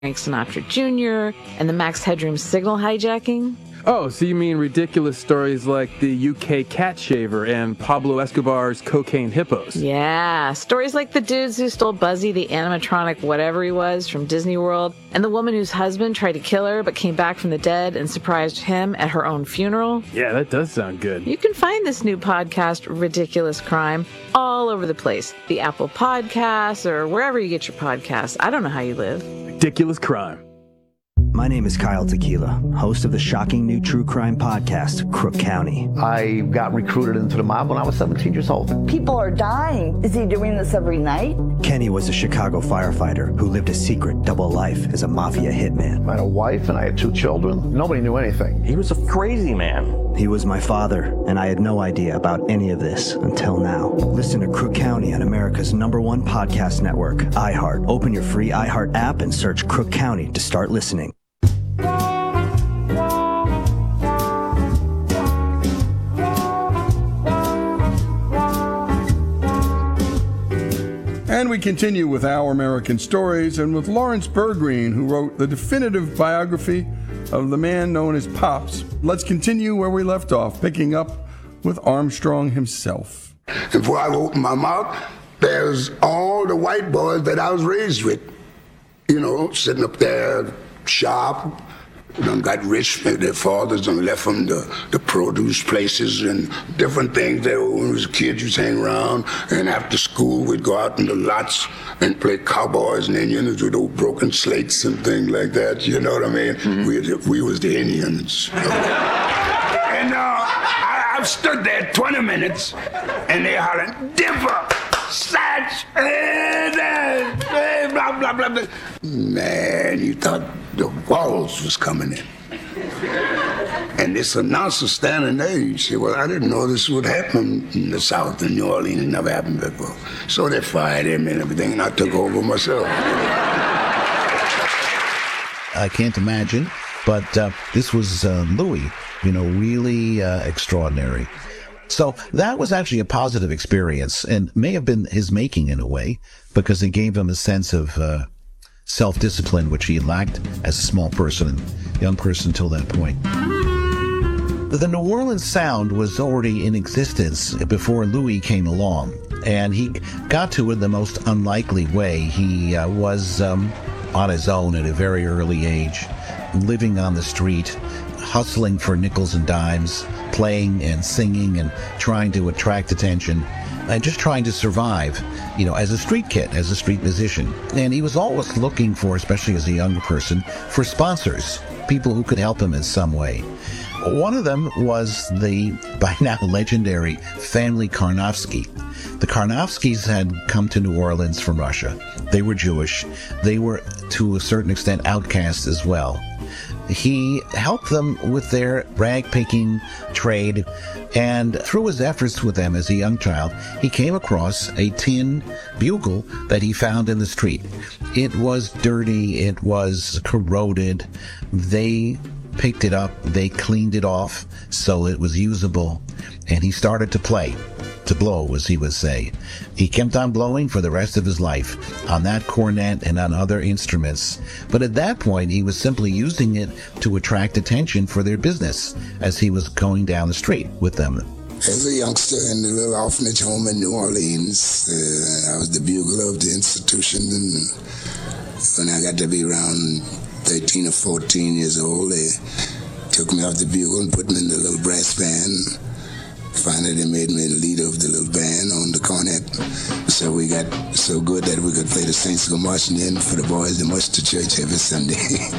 Frank Sinatra Jr., and the Max Headroom signal hijacking. Oh, so you mean ridiculous stories like the UK cat shaver and Pablo Escobar's cocaine hippos? Yeah, stories like the dudes who stole Buzzy, the animatronic whatever he was, from Disney World, and the woman whose husband tried to kill her but came back from the dead and surprised him at her own funeral. Yeah, that does sound good. You can find this new podcast, Ridiculous Crime, all over the place. The Apple Podcasts or wherever you get your podcasts. I don't know how you live. Ridiculous Crime. My name is Kyle Tequila, host of the shocking new true crime podcast, Crook County. I got recruited into the mob when I was 17 years old. People are dying. Is he doing this every night? Kenny was a Chicago firefighter who lived a secret double life as a mafia hitman. I had a wife and I had 2 children. Nobody knew anything. He was a crazy man. He was my father, and I had no idea about any of this until now. Listen to Crook County on America's #1 podcast network, iHeart. Open your free iHeart app and search Crook County to start listening. And we continue with Our American Stories and with Lawrence Bergreen, who wrote the definitive biography of the man known as Pops. Let's continue where we left off, picking up with Armstrong himself. Before I opened my mouth, there's all the white boys that I was raised with. You know, sitting up there, sharp, done got rich, their fathers done left them the produce places and different things. That when we was kids, you'd hang around, and after school, we'd go out in the lots and play cowboys and Indians with old broken slates and things like that. You know what I mean? Mm-hmm. We was the Indians. And I've stood there 20 minutes, and they hollering, Dipper, Satch, blah, blah, blah, blah. Man, you thought the walls was coming in. And this announcer standing there, he said, well, I didn't know this would happen in the South, in New Orleans. It never happened before. So they fired him and everything, and I took over myself. I can't imagine, but this was Louis, really extraordinary. So that was actually a positive experience and may have been his making in a way, because it gave him a sense of self-discipline, which he lacked as a small person and young person until that point. The New Orleans sound was already in existence before Louis came along, and he got to it in the most unlikely way. He was on his own at a very early age, living on the street, hustling for nickels and dimes, playing and singing and trying to attract attention and just trying to survive, as a street kid, as a street musician. And he was always looking for, especially as a younger person, for sponsors, people who could help him in some way. One of them was the, by now, legendary family Karnofsky. The Karnofskys had come to New Orleans from Russia. They were Jewish. They were, to a certain extent, outcasts as well. He helped them with their rag-picking trade, and through his efforts with them as a young child, he came across a tin bugle that he found in the street. It was dirty, it was corroded. They picked it up, they cleaned it off so it was usable, and he started to play. To blow, as he would say. He kept on blowing for the rest of his life on that cornet and on other instruments. But at that point, he was simply using it to attract attention for their business as he was going down the street with them. As a youngster in the little orphanage home in New Orleans, I was the bugle of the institution. And when I got to be around 13 or 14 years old, they took me off the bugle and put me in the little brass band. Finally, they made me the leader of the little band on the cornet. So we got so good that we could play the Saints Go Marching In for the boys that march to church every Sunday.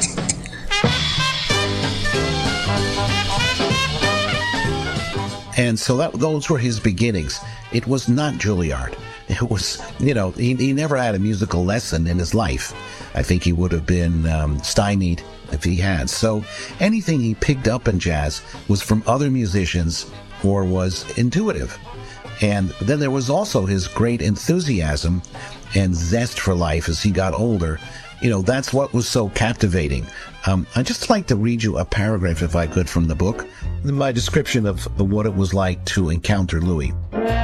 And so those were his beginnings. It was not Juilliard. It was, he never had a musical lesson in his life. I think he would have been stymied if he had. So anything he picked up in jazz was from other musicians or was intuitive. And then there was also his great enthusiasm and zest for life as he got older. That's what was so captivating. I'd just like to read you a paragraph, if I could, from the book, my description of what it was like to encounter Louis.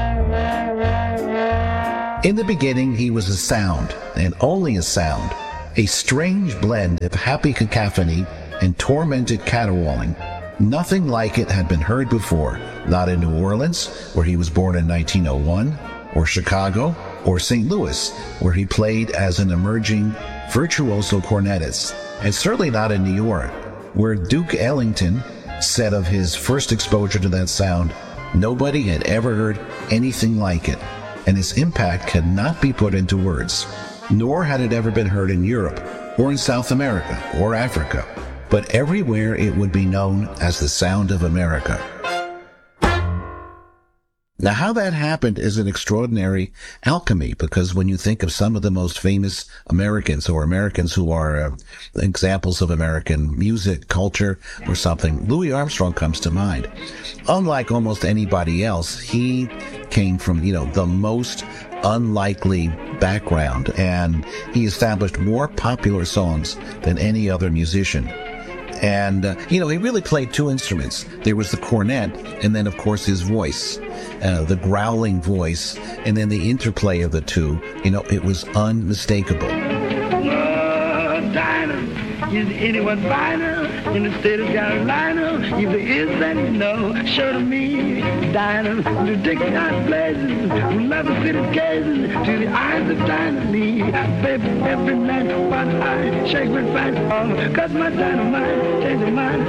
In the beginning, he was a sound, and only a sound. a strange blend of happy cacophony and tormented caterwauling. Nothing like it had been heard before, not in New Orleans, where he was born in 1901, or Chicago, or St. Louis, where he played as an emerging virtuoso cornetist, and certainly not in New York, where Duke Ellington said of his first exposure to that sound, nobody had ever heard anything like it, and its impact cannot be put into words. Nor had it ever been heard in Europe, or in South America, or Africa, but everywhere it would be known as the sound of America. Now, how that happened is an extraordinary alchemy, because when you think of some of the most famous Americans, or Americans who are examples of American music, culture, or something, Louis Armstrong comes to mind. Unlike almost anybody else, he came from, the most unlikely background, and he established more popular songs than any other musician. And, he really played two instruments. There was the cornet, and then, of course, his voice, the growling voice, and then the interplay of the two. It was unmistakable. Is anyone finer in the state of Carolina? If there is, then you know, show to me. Dinah, the Dixon blazes, we love the city gazing to the eyes of Dinah Lee. Baby, every night, while I shake my fight on, cause my dynamite change your mind.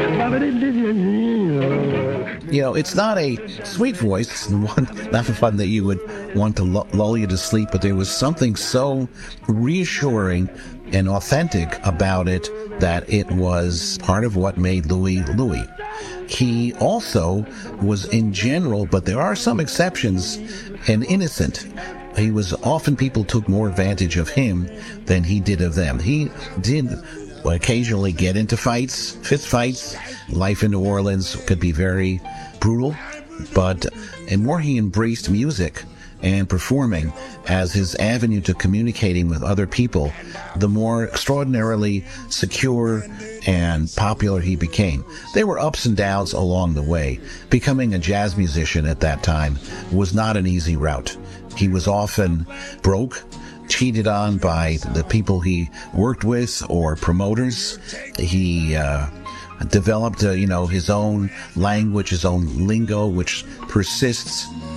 It's not a sweet voice, not the fun that you would want to lull you to sleep, but there was something so reassuring and authentic about it that it was part of what made Louis Louis. He also was, in general, but there are some exceptions, an innocent. He was often, people took more advantage of him than he did of them. He did occasionally get into fights, fist fights. Life in New Orleans could be very brutal, but the more he embraced music and performing as his avenue to communicating with other people, the more extraordinarily secure and popular he became. There were ups and downs along the way. Becoming a jazz musician at that time was not an easy route. He was often broke, cheated on by the people he worked with or promoters. He developed, his own language, his own lingo, which persists